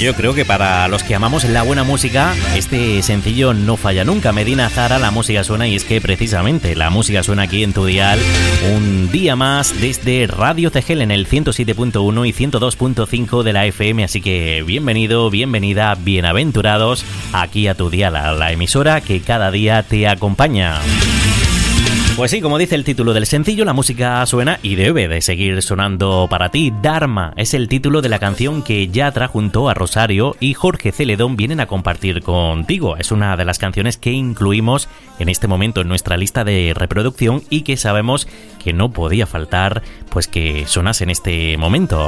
Yo creo que para los que amamos la buena música, este sencillo no falla nunca. Medina Zahara, la música suena, y es que precisamente la música suena aquí en tu dial un día más desde Radio Cegel en el 107.1 y 102.5 de la FM. Así que bienvenido, bienvenida, bienaventurados aquí a tu dial, a la emisora que cada día te acompaña. Pues sí, como dice el título del sencillo, la música suena y debe de seguir sonando para ti. Dharma es el título de la canción que Yatra junto a Rosario y Jorge Celedón vienen a compartir contigo. Es una de las canciones que incluimos en este momento en nuestra lista de reproducción y que sabemos que no podía faltar pues que sonase en este momento.